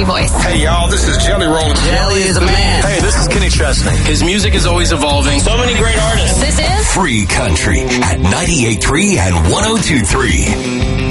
country voice. Hey, y'all, this is Jelly Roll. Jelly is the man. Hey, this is Kenny Chesney. His music is always evolving. So many great artists. This is Free Country at 98.3 and 102.3.